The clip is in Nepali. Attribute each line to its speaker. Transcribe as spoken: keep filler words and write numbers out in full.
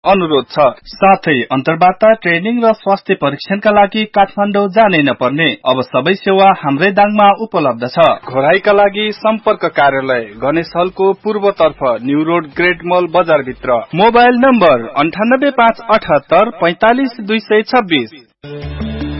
Speaker 1: अनुरोध छ। साथै अन्तर्वार्ता ट्रेनिङ र स्वास्थ्य परीक्षणका लागि काठमाडौँ जानै नपर्ने अब सबै सेवा हाम्रै दाङमा उपलब्ध छ। घोराइका लागि सम्पर्क कार्यालय गणेश हलको पूर्वतर्फ न्यू रोड ग्रेट मल बजार भित्र। मोबाइल नम्बर अन्ठानब्बे पाँच अठहत्तर पैंतालिस दुई सय छब्बीस।